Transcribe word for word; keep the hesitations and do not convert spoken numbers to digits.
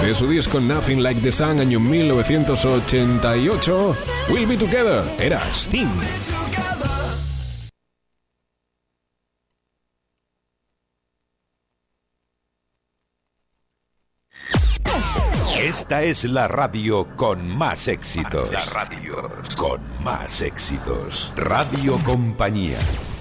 de su disco Nothing Like the Sun, año mil novecientos ochenta y ocho. We'll Be Together, era Sting. Esta es la radio con más éxitos. La radio con más éxitos. Radio Compañía.